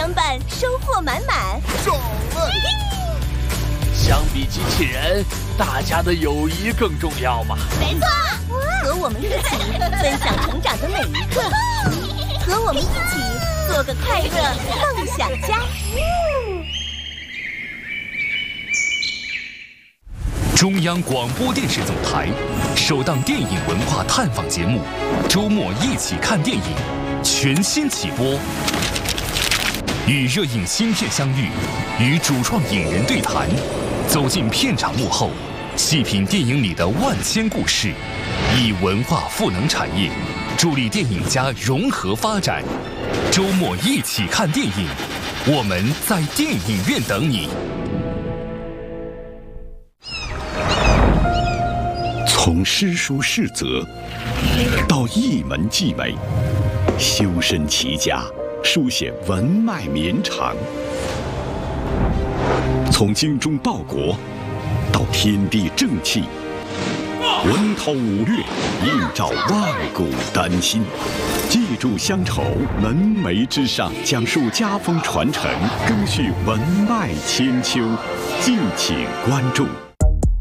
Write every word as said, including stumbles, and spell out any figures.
相伴，收获满满。 爽了！ 相比机器人，大家的友谊更重要嘛。 没错，和我们一起分享成长的每一刻，和我们一起做个快乐梦想家。 中央广播电视总台首档电影文化探访节目《周末一起看电影》全新起播，与热映新片相遇，与主创影人对谈，走进片场幕后，细品电影里的万千故事，以文化赋能产业，助力电影家融合发展。周末一起看电影，我们在电影院等你。 从诗书世则到一门技美，修身齐家，书写文脉绵长；从精忠报国到天地正气，文韬武略，映照万古丹心。记住乡愁，门楣之上，讲述家风传承，更续文脉千秋。敬请关注。